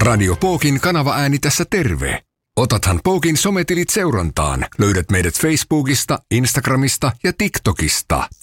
Radio Pookin kanavaääni tässä terve. Otathan Pookin sometilit seurantaan. Löydät meidät Facebookista, Instagramista ja TikTokista.